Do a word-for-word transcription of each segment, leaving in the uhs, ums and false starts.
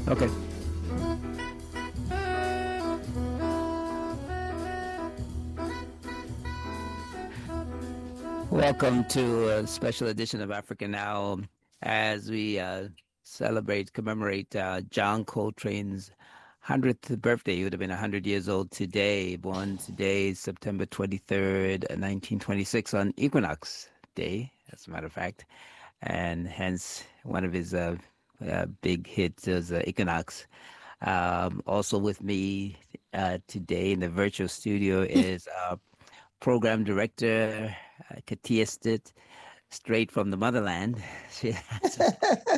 Okay. Welcome to a special edition of Africa Now as we uh, celebrate, commemorate uh, John Coltrane's one hundredth birthday. He would have been one hundred years old today, born today, September twenty-third, nineteen twenty-six, on Equinox Day, as a matter of fact. And hence, one of his uh, uh, big hits is uh, Equinox. Um, also with me uh, today in the virtual studio is uh, program director uh, Katia Stitt, straight from the motherland. She has a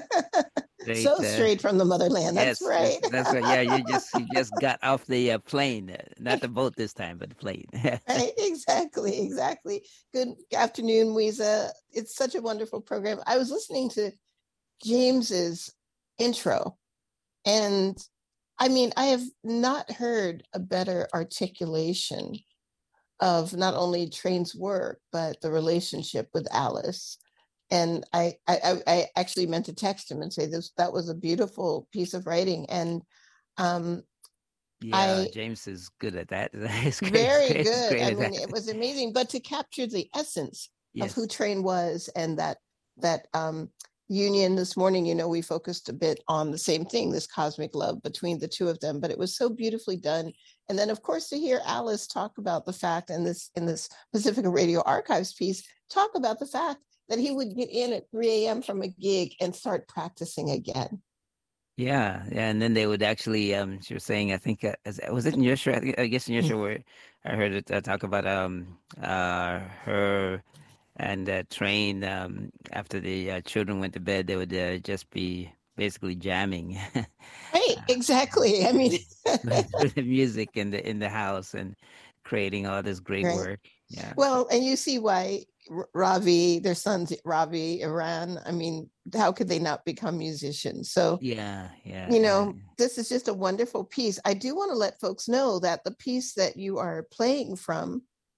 So great, uh, straight from the motherland. That's yes, that's right. that's right. Yeah, you just you just got off the uh, plane, uh, not the boat this time, but the plane. Right, exactly, exactly. Good afternoon, Weeza. It's such a wonderful program. I was listening to James's intro, and I mean, I have not heard a better articulation of not only Train's work, but the relationship with Alice. And I, I, I actually meant to text him and say this that was a beautiful piece of writing. And um, Yeah, I James is good at that. He's great. He's very great. He's good. great I at mean, that. it was amazing. But to capture the essence of who Yes. Train was and that that um, union this morning, you know, we focused a bit on the same thing, this cosmic love between the two of them. But it was so beautifully done. And then, of course, to hear Alice talk about the fact, and this in this Pacifica Radio Archives piece, talk about the fact that he would get in at three a.m. from a gig and start practicing again. Yeah, yeah, and then they would actually. Um, she was saying, I think, uh, is- was it in your show? I think- I guess in your show where I heard it uh, talk about um uh her and uh, Train um after the uh, children went to bed, they would uh, just be basically jamming, Right, uh, exactly. I mean, with the music in the in the house and creating all this great right. work. Yeah. Well, and you see why Ravi, their sons, Ravi, Iran, I mean, how could they not become musicians? So, Yeah, yeah, you yeah. know, this is just a wonderful piece. I do want to let folks know that the piece that you are playing from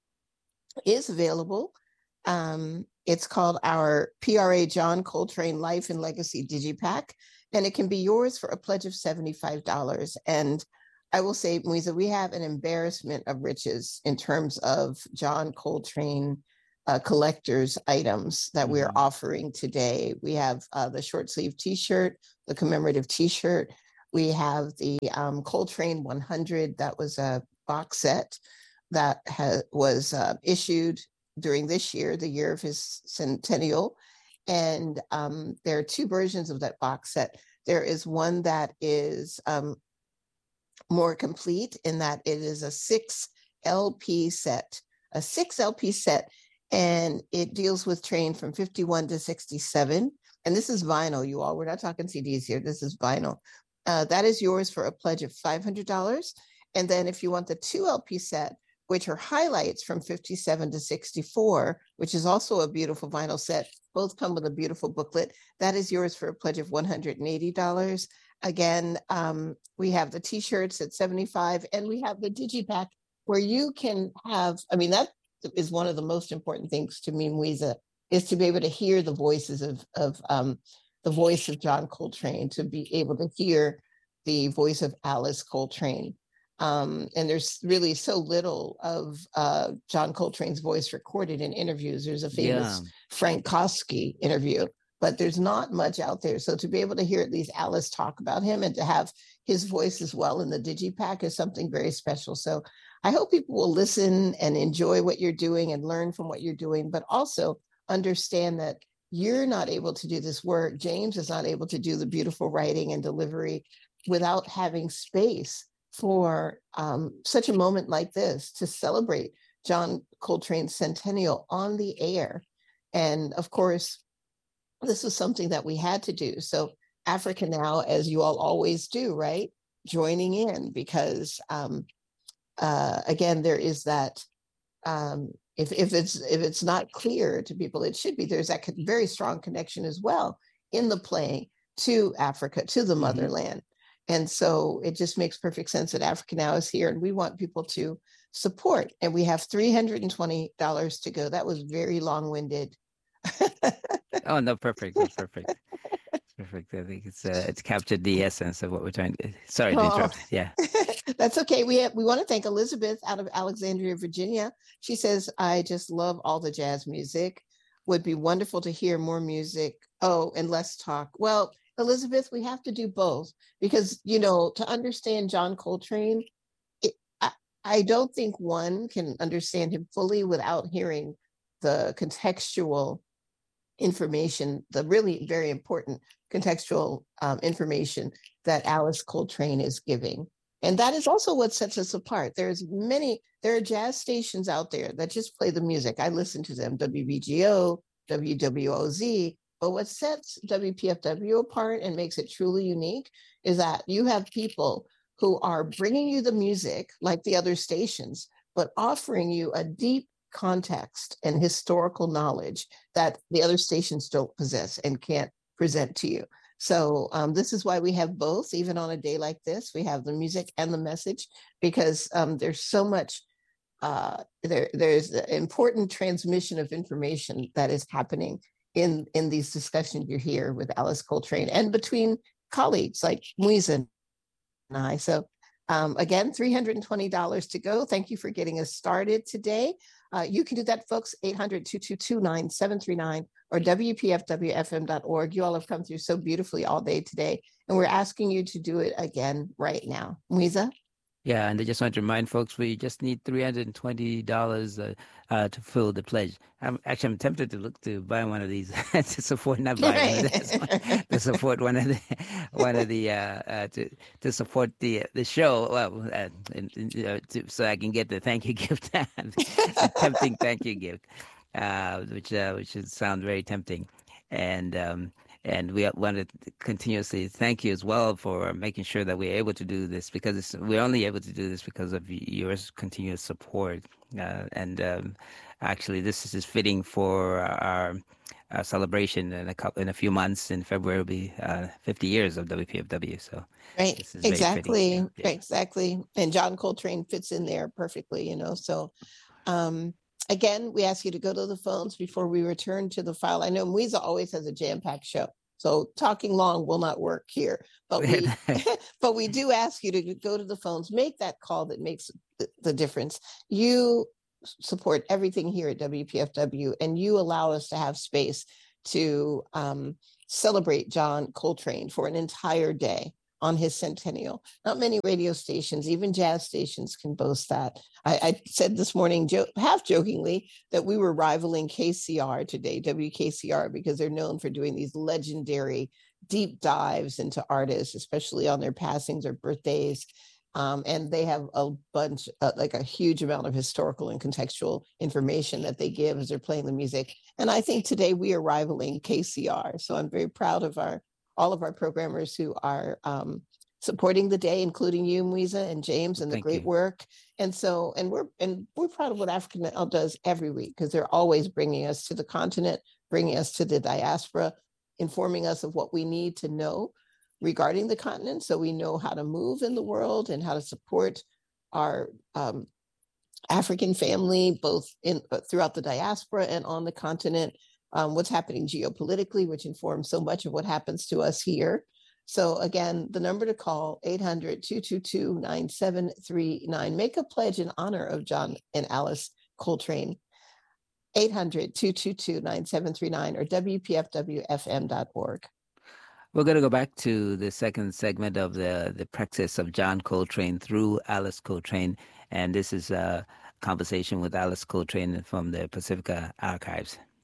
is available. Um, it's called our P R A John Coltrane Life and Legacy Digipack, and it can be yours for a pledge of seventy-five dollars. And I will say, Muiza, we have an embarrassment of riches in terms of John Coltrane uh, collector's items that we're Hmm. offering today. We have uh, the short sleeve t-shirt, the commemorative t-shirt. We have the um, Coltrane one hundred, that was a box set that ha- was uh, issued during this year, the year of his centennial. And um, there are two versions of that box set. There is one that is um, more complete in that it is a six L P set, a six L P set, and it deals with Train from fifty-one to sixty-seven. And this is vinyl, you all. We're not talking C Ds here. This is vinyl. Uh, that is yours for a pledge of five hundred dollars. And then if you want the two L P set, which are highlights from fifty-seven to sixty-four, which is also a beautiful vinyl set, both come with a beautiful booklet. That is yours for a pledge of one hundred eighty dollars. Again, um, we have the t-shirts at seventy-five, and we have the digipack where you can have, I mean, that is one of the most important things to me, Muiza, is to be able to hear the voices of, of um, the voice of John Coltrane, to be able to hear the voice of Alice Coltrane. Um, and there's really so little of uh, John Coltrane's voice recorded in interviews. There's a Yeah. famous Frank Kosky interview, but there's not much out there. So to be able to hear at least Alice talk about him and to have his voice as well in the digipack is something very special. So I hope people will listen and enjoy what you're doing and learn from what you're doing, but also understand that you're not able to do this work. James is not able to do the beautiful writing and delivery without having space for um, such a moment like this to celebrate John Coltrane's centennial on the air. And of course, this was something that we had to do. So Africa Now, as you all always do, right? Joining in because um, uh, again, there is that um, if if it's if it's not clear to people, it should be. There's that very strong connection as well in the playing to Africa, to the Hmm. motherland. And so it just makes perfect sense that Africa Now is here, and we want people to support. And we have three hundred twenty dollars to go. That was very long winded. Oh no, perfect. That's perfect. Perfect. I think it's uh, it's captured the essence of what we're trying to. Sorry to Oh, interrupt. Yeah. that's okay. We have, we want to thank Elizabeth out of Alexandria, Virginia. She says, I just love all the jazz music. Would be wonderful to hear more music. Oh, and less talk. Well, Elizabeth, we have to do both because, you know, to understand John Coltrane, it, I, I don't think one can understand him fully without hearing the contextual information, the really very important contextual um, information that Alice Coltrane is giving. And that is also what sets us apart. There's many, there are jazz stations out there that just play the music. I listen to them, W B G O, W W O Z. But what sets W P F W apart and makes it truly unique is that you have people who are bringing you the music like the other stations, but offering you a deep context and historical knowledge that the other stations don't possess and can't present to you. So um, this is why we have both, even on a day like this, we have the music and the message, because um, there's so much, uh, there, there's important transmission of information that is happening in, in these discussions you hear with Alice Coltrane and between colleagues like Muiza and I. So um, again, three hundred twenty dollars to go. Thank you for getting us started today. Uh, you can do that, folks, eight hundred, two two two, nine seven three nine or W P F W F M dot org. You all have come through so beautifully all day today, and we're asking you to do it again right now. Muiza? Yeah, and I just want to remind folks we just need three hundred twenty dollars uh, uh, to fill the pledge. I'm actually I'm tempted to look to buy one of these to support, not buy one of these, to support one of the one of the uh, uh, to to support the the show. Well, uh, and, and, uh, to, so I can get the thank you gift, a tempting thank you gift, uh, which uh, which would sound very tempting, and. Um, And we want to continuously thank you as well for making sure that we're able to do this, because it's, we're only able to do this because of your continuous support. Uh, and um, actually, this is fitting for our, our celebration in a couple, in a few months. In February, will be uh, fifty years of W P F W. So Right, this is very exactly, fitting. Yeah. exactly. And John Coltrane fits in there perfectly, you know, so um, again, we ask you to go to the phones before we return to the file. I know Muiza always has a jam-packed show, so talking long will not work here. But we, but we do ask you to go to the phones, make that call that makes the, the difference. You support everything here at W P F W, and you allow us to have space to um, celebrate John Coltrane for an entire day on his centennial. Not many radio stations, even jazz stations, can boast that. I, I said this morning, jo- half jokingly, that we were rivaling K C R today, W K C R, because they're known for doing these legendary deep dives into artists, especially on their passings or birthdays. Um, and they have a bunch, uh, like a huge amount of historical and contextual information that they give as they're playing the music. And I think today we are rivaling K C R. So I'm very proud of our all of our programmers who are um, supporting the day, including you, Muiza, and James, and the Thank great you. work. And so, and we're and we're proud of what African Now does every week, because they're always bringing us to the continent, bringing us to the diaspora, informing us of what we need to know regarding the continent, so we know how to move in the world and how to support our um, African family, both in uh, throughout the diaspora and on the continent. Um, what's happening geopolitically, which informs so much of what happens to us here. So again, the number to call, eight hundred, two two two, nine seven three nine. Make a pledge in honor of John and Alice Coltrane. eight hundred, two two two, nine seven three nine or W P F W F M dot org. We're going to go back to the second segment of the, the practice of John Coltrane through Alice Coltrane. And this is a conversation with Alice Coltrane from the Pacifica Archives.